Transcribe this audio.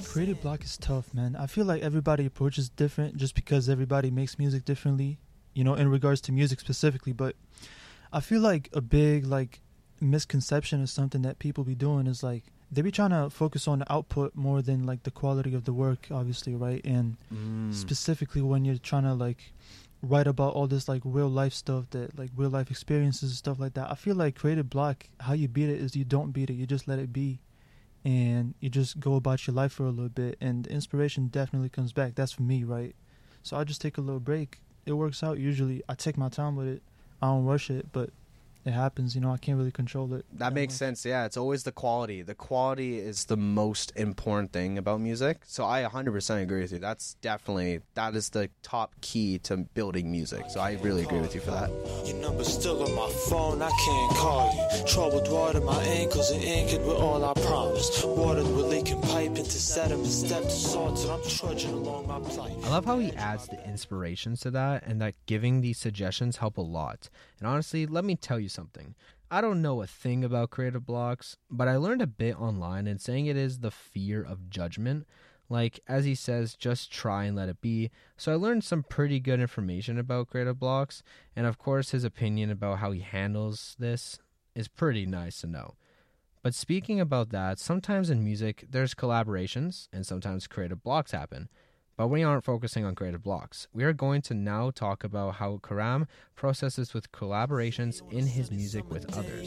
Creative block is tough, man. I feel like everybody approaches different just because everybody makes music differently, in regards to music specifically. But I feel like a big, misconception or something that people be doing is, they be trying to focus on the output more than, the quality of the work, obviously, right? And specifically when you're trying to, write about all this, real life stuff, that, real life experiences and stuff like that. I feel like creative block, how you beat it is you don't beat it. You just let it be. And you just go about your life for a little bit, and the inspiration definitely comes back. That's for me, right? So I just take a little break. It works out usually. I take my time with it. I don't rush it, but it happens. I can't really control it. That makes sense. Yeah, it's always the quality. The quality is the most important thing about music. So I 100% agree with you. That is the top key to building music. So I really agree with you for that. Your number's still on my phone, I can't call you. Troubled water, my ankles are anchored with all I promised. Water with leaking pipe into sediment, step to salt, and I'm trudging along my plight. I love how he adds the inspirations to that, and that giving these suggestions help a lot. And honestly, let me tell you something. I don't know a thing about creative blocks, but I learned a bit online, and saying it is the fear of judgment. As he says, just try and let it be. So I learned some pretty good information about creative blocks, and of course his opinion about how he handles this is pretty nice to know. But speaking about that, sometimes in music there's collaborations, and sometimes creative blocks happen. But we aren't focusing on creative blocks. We are going to now talk about how Karam processes with collaborations in his music with others.